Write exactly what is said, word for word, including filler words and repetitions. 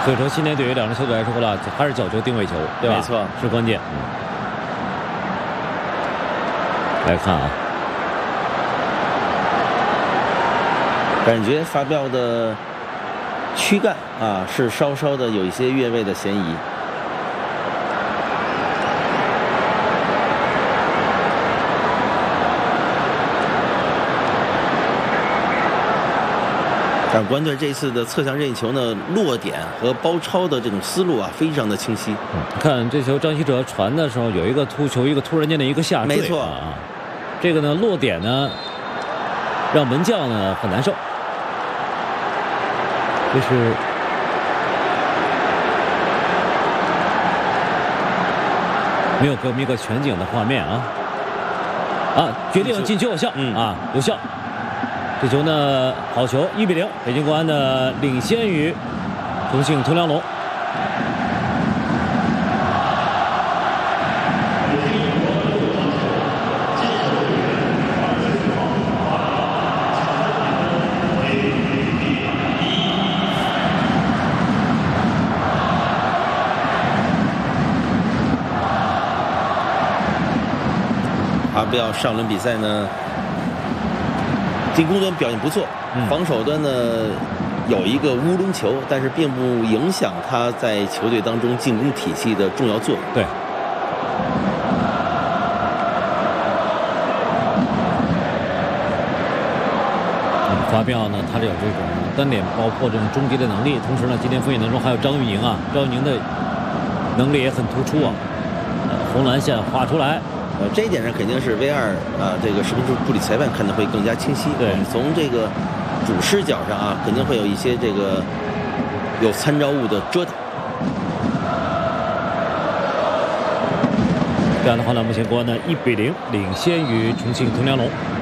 所以说，今天对于两支球队来说了，还是角球定位球，对吧？ 没错， 是关键。嗯、来看啊， 感觉发镖的躯干啊是稍稍的有一些越位的嫌疑。但国安队这次的侧向任意球呢，落点和包抄的这种思路啊，非常的清晰。 嗯、看这球，张稀哲传的时候有一个突球，一个突然间的一个下坠， 没错啊。这个呢，落点呢，让门将呢很难受。这是没有给我们一个全景的画面啊啊！决定进球有效， 嗯啊，有效。这球呢，好球，一比零，北京国安的领先于重庆吞梁龙。 阿彪上轮比赛呢，进攻端表现不错， 嗯、 防守端呢有一个乌龙球，但是并不影响他在球队当中进攻体系的重要作用。 对。发彪呢，他是有这种单点爆破这种终结的能力，同时呢，今天锋线当中还有张玉宁啊，张玉宁的能力也很突出啊，呃、红蓝线画出来。 呃，这一点上肯定是 V 二啊，这个视频助理裁判看的会更加清晰。 对， 我们从这个主视角上啊，肯定会有一些这个有参照物的折腾。 这样的话呢，目前国安呢一比零领先于重庆吞梁龙。